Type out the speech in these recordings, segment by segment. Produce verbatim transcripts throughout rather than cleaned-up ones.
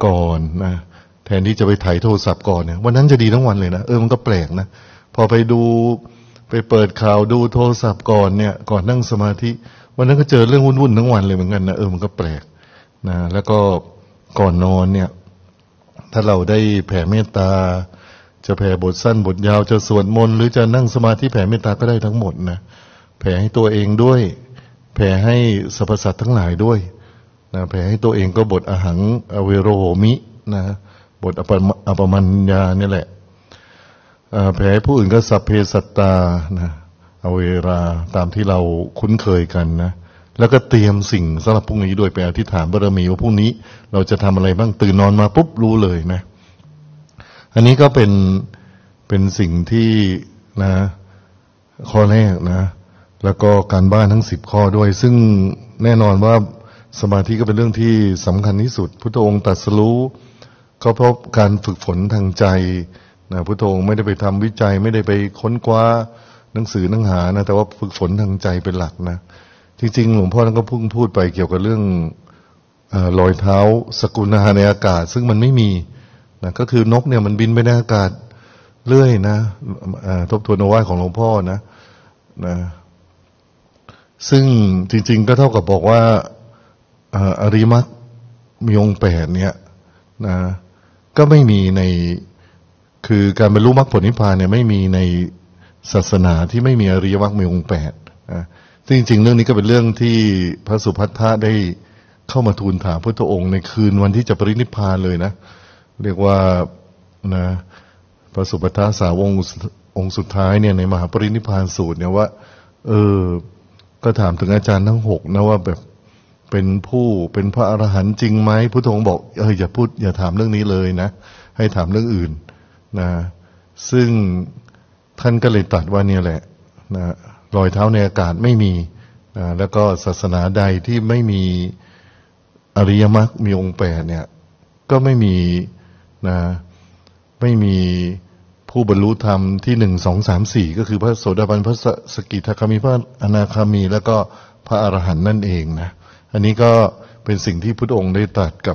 ก่อนนะแทนที่จะไปถ่ายโทรศัพท์ก่อนเนี่ยวันนั้นจะดีทั้งวันเลยนะเออมันก็แปลกนะพอไปดูไปเปิดข่าวดูโทรศัพท์ก่อนเนี่ยก่อนนั่งสมาธิวันนั้นก็เจอเรื่องวุ่นๆทั้งวันเลยเหมือนกันนะเออมันก็แปลกนะแล้วก็ก่อนนอนเนี่ยถ้าเราได้แผ่เมตตาจะแผ่บทสั้นบทยาวจะสวดมนต์หรือจะนั่งสมาธิแผ่เมตตาก็ได้ทั้งหมดนะแผ่ให้ตัวเองด้วยแผ่ให้สรรพสัตว์ทั้งหลายด้วยนะแผ่ให้ตัวเองก็บทอหังอเวโรโหมินะบทอปอปมัญญานี่แหละแผ่ให้ผู้อื่นก็สัพเพสัตตานะอเวราตามที่เราคุ้นเคยกันนะแล้วก็เตรียมสิ่งสำหรับพรุ่งนี้ด้วยไปอธิษฐานบารมีว่าพรุ่งนี้เราจะทำอะไรบ้างตื่นนอนมาปุ๊บรู้เลยนะอันนี้ก็เป็นเป็นสิ่งที่นะข้อแรกนะแล้วก็การบ้านทั้งสิบข้อด้วยซึ่งแน่นอนว่าสมาธิก็เป็นเรื่องที่สำคัญที่สุดพุทธองค์ตรัสรู้ก็เพราะการฝึกฝนทางใจนะพุทธองค์ไม่ได้ไปทำวิจัยไม่ได้ไปค้นคว้าหนังสือหนังหานะแต่ว่าฝึกฝนทางใจเป็นหลักนะจริงๆหลวงพ่อท่านก็พุ่งพูดไปเกี่ยวกับเรื่องเอ่อรอยเท้าสกุณาในอากาศซึ่งมันไม่มีนะก็คือนกเนี่ยมันบินไปในอากาศเรื่อยนะทบทวนโอวาทของหลวงพ่อนะนะซึ่งจริงๆก็เท่ากับบอกว่าอริมัคมีองค์แปดเนี่ยนะก็ไม่มีในคือการบรรลุมรรคผลนิพพานเนี่ยไม่มีในศาสนาที่ไม่มีอริยมรรคมีองค์แปดนะซึ่งจริงๆเรื่องนี้ก็เป็นเรื่องที่พระสุภัททะได้เข้ามาทูลถามพระพุทธองค์ในคืนวันที่จะปรินิพพานเลยนะเรียกว่านะพระสุภัททะสาวกองค์สุดท้ายเนี่ยในมหาปรินิพพานสูตรเนี่ยว่าเออก็ถามถึงอาจารย์ทั้งหกนะว่าแบบเป็นผู้เป็นพระอรหันต์จริงไหมพุทธองค์บอกเอออย่าพูดอย่าถามเรื่องนี้เลยนะให้ถามเรื่องอื่นนะซึ่งท่านก็เลยตรัสว่าเนี่ยแหละนะรอยเท้าในอากาศไม่มีนะแล้วก็ศาสนาใดที่ไม่มีอริยมรรคมีองค์แปดเนี่ยก็ไม่มีนะไม่มีผู้บรรลุธรรมที่หนึ่งสองสามสี่ก็คือพระโสดาบันพระสกิทาคามีพระอนาคามีแล้วก็พระอรหันต์นั่นเองนะอันนี้ก็เป็นสิ่งที่พุทธองค์ได้ตรัสกับ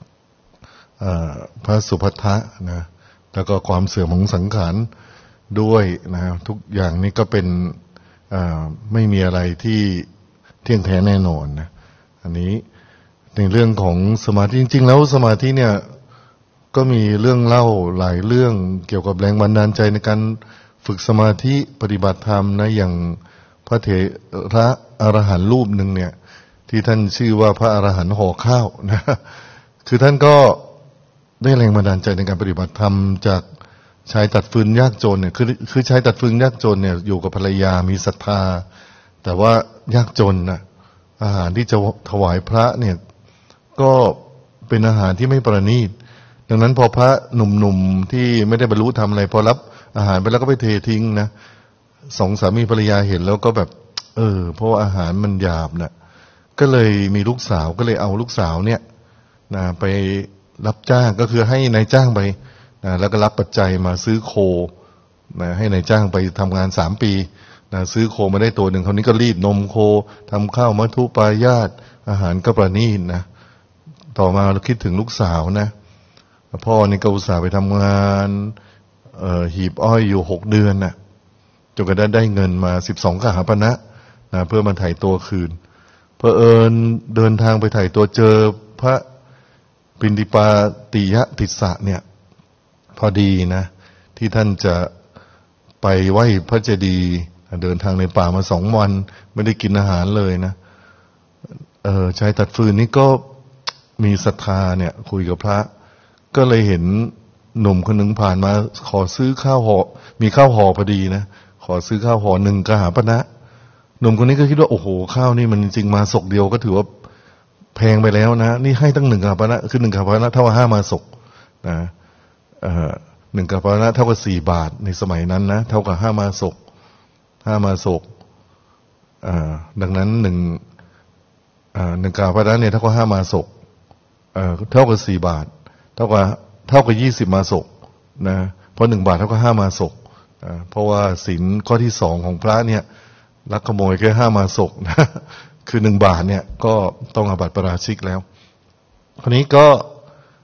พระสุภัททะนะแล้วก็ความเสื่อมของสังขารด้วยนะทุกอย่างนี้ก็เป็นไม่มีอะไรที่เที่ยงแท้แน่นอนนะอันนี้ในเรื่องของสมาธิจริงๆแล้วสมาธิเนี่ยก็มีเรื่องเล่าหลายเรื่องเกี่ยวกับแรงบันดาลใจในการฝึกสมาธิปฏิบัติธรรมนะอย่างพระเถระอรหันต์รูปหนึ่งเนี่ยที่ท่านชื่อว่าพระอรหันต์ห่อข้าวนะคือท่านก็ได้แรงบันดาลใจในการปฏิบัติธรรมจากชายตัดฟืนยากจนเนี่ยคือคือชายตัดฟืนยากจนเนี่ยอยู่กับภรรยามีศรัทธาแต่ว่ายากจนนะอาหารที่จะถวายพระเนี่ยก็เป็นอาหารที่ไม่ประณีตดังนั้นพอพระหนุ่มๆที่ไม่ได้บรรลุธรรมอะไรพอรับอาหารไปแล้วก็ไปเททิ้งนะสองสามีภรรยาเห็นแล้วก็แบบเออเพราะอาหารมันหยาบนะก็เลยมีลูกสาวก็เลยเอาลูกสาวเนี่ยนะไปรับจ้างก็คือให้นายจ้างไปนะแล้วก็รับปัจจัยมาซื้อโคนะให้นายจ้างไปทำงานสามปีนะซื้อโคมาได้ตัวหนึ่งคราวนี้ก็รีดนมโคทำข้าวมัทุปายาตอาหารก็ประณีตนะต่อมาเราคิดถึงลูกสาวนะพ่อนี่ก็อุตส่าห์ไปทำงานหีบอ้อยอยู่หกเดือนนะจนกระทั่งได้เงินมาสิบสองกหาปณะนะเพื่อมาถ่ายตัวคืนเผอิญเดินทางไปถ่ายตัวเจอพระปิณฑิปาติยติสสะเนี่ยพอดีนะที่ท่านจะไปไหว้พระเจดีย์เดินทางในป่ามาสองวันไม่ได้กินอาหารเลยนะเออชายตัดฟืนนี่ก็มีศรัทธาเนี่ยคุยกับพระก็เลยเห็นหนุ่มคนหนึ่งผ่านมาขอซื้อข้าวห่อมีข้าวห่อพอดีนะขอซื้อข้าวห่อหนึ่งกหาปณะหนุ่มคนนี้ก็คิดว่าโอ้โหข้าวนี่มันจริงๆมาศกเดียวก็ถือว่าแพงไปแล้วนะนี่ให้ตั้งหนึ่งกหาปณะคือหนึ่งกหาปณะเท่ากับห้ามาศกนะเอ่อหนึ่งกหาปณะเท่ากับสี่บาทในสมัยนั้นนะเท่ากับห้ามาศกห้ามาศกอ่าดังนั้นหนึ่งอ่าหนึ่งกหาปณะเนี่ยเท่ากับห้ามาศกเอ่อเท่ากับสี่บาทเท่ากับเท่ากับยี่สิบมาศกนะเพราะหนึ่งบาทเท่ากับห้ามาศกอ่าเพราะว่าศีลข้อที่สองของพระเนี่ยลักขโมยแค่ห้ามาศกนะคือหนึ่งบาทเนี่ยก็ต้องอาบัติปาราชิกแล้วคราวนี้ก็